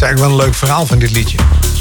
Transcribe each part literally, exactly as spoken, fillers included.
eigenlijk wel een leuk verhaal van dit liedje.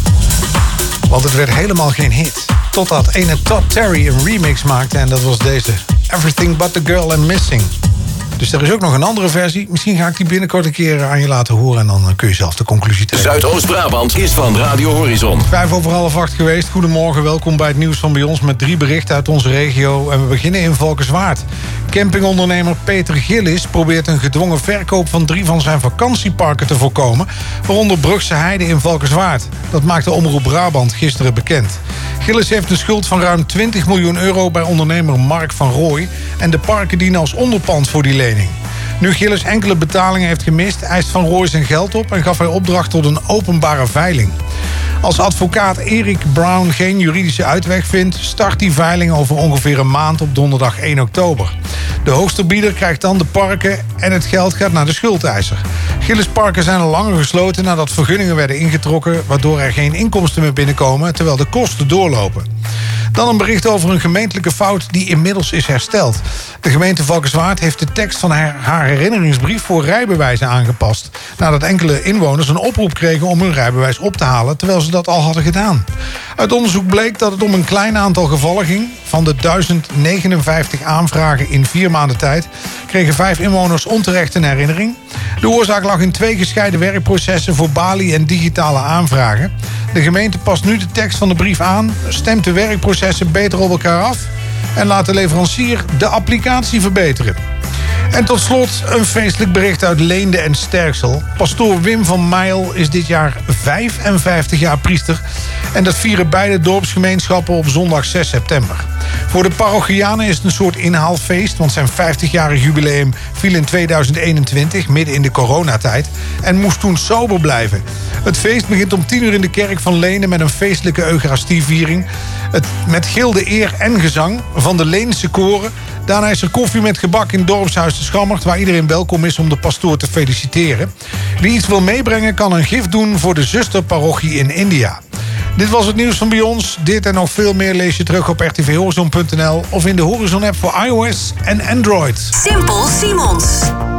Want het werd helemaal geen hit. Totdat ene Todd Terry een remix maakte en dat was deze. Everything But The Girl I'm Missing. Dus er is ook nog een andere versie. Misschien ga ik die binnenkort een keer aan je laten horen en dan kun je zelf de conclusie trekken. Zuidoost-Brabant is van Radio Horizon. Vijf over half acht geweest. Goedemorgen, welkom bij het nieuws van bij ons met drie berichten uit onze regio. En we beginnen in Valkenswaard. Campingondernemer Peter Gillis probeert een gedwongen verkoop van drie van zijn vakantieparken te voorkomen, waaronder Brugse Heide in Valkenswaard. Dat maakte Omroep Brabant gisteren bekend. Gillis heeft een schuld van ruim twintig miljoen euro bij ondernemer Mark van Rooij en de parken dienen als onderpand voor die lening. Nu Gillis enkele betalingen heeft gemist, eist Van Rooij zijn geld op en gaf hij opdracht tot een openbare veiling. Als advocaat Erik Brown geen juridische uitweg vindt, start die veiling over ongeveer een maand op donderdag één oktober. De hoogste bieder krijgt dan de parken en het geld gaat naar de schuldeiser. Gillis parken zijn al langer gesloten nadat vergunningen werden ingetrokken, waardoor er geen inkomsten meer binnenkomen terwijl de kosten doorlopen. Dan een bericht over een gemeentelijke fout die inmiddels is hersteld. De gemeente Valkenswaard heeft de tekst van haar, haar herinneringsbrief voor rijbewijzen aangepast, nadat enkele inwoners een oproep kregen om hun rijbewijs op te halen, terwijl ze dat al hadden gedaan. Uit onderzoek bleek dat het om een klein aantal gevallen ging. Van de duizend negenenvijftig aanvragen in vier maanden tijd kregen vijf inwoners onterecht een herinnering. De oorzaak lag in twee gescheiden werkprocessen voor balie en digitale aanvragen. De gemeente past nu de tekst van de brief aan, stemt de werkprocessen beter op elkaar af en laat de leverancier de applicatie verbeteren. En tot slot een feestelijk bericht uit Leende en Sterksel. Pastoor Wim van Meijel is dit jaar vijfenvijftig jaar priester en dat vieren beide dorpsgemeenschappen op zondag zes september. Voor de parochianen is het een soort inhaalfeest, want zijn vijftigjarig jubileum viel in tweeduizend eenentwintig, midden in de coronatijd, en moest toen sober blijven. Het feest begint om tien uur in de kerk van Leende met een feestelijke eucharistieviering. Het, met gilde eer en gezang van de Leense koren. Daarna is er koffie met gebak in Dorpshuis de Schammert, waar iedereen welkom is om de pastoor te feliciteren. Wie iets wil meebrengen kan een gift doen voor de zusterparochie in India. Dit was het nieuws van bij ons. Dit en nog veel meer lees je terug op r t v horizon punt n l of in de Horizon app voor iOS en Android. Simpel Simons.